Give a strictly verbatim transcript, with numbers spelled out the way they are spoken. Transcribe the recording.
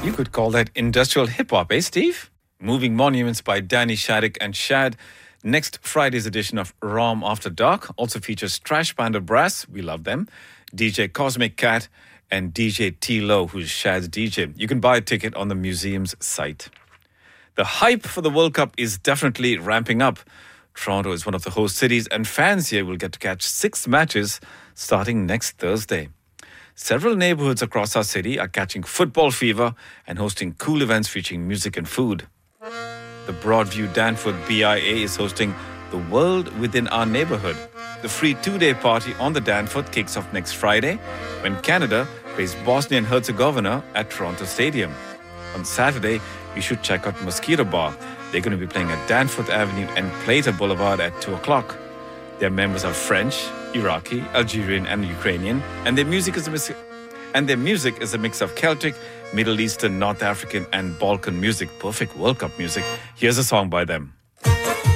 You could call that industrial hip-hop, eh, Steve? Moving Monuments by Danny Shattuck and Shad. Next Friday's edition of ROM After Dark also features Trash Panda Brass, we love them, D J Cosmic Cat, and D J T-Lo, who's Shad's D J. You can buy a ticket on the museum's site. The hype for the World Cup is definitely ramping up. Toronto is one of the host cities, and fans here will get to catch six matches starting next Thursday. Several neighborhoods across our city are catching football fever and hosting cool events featuring music and food. The Broadview Danforth B I A is hosting The World Within Our Neighborhood. The free two-day party on the Danforth kicks off next Friday when Canada plays Bosnia and Herzegovina at Toronto Stadium. On Saturday, you should check out Mosquito Bar. They're going to be playing at Danforth Avenue and Plater Boulevard at two o'clock. Their members are French, Iraqi, Algerian, and Ukrainian, and their music is a mix, and their music is a mix of Celtic, Middle Eastern, North African, and Balkan music. Perfect World Cup music. Here's a song by them.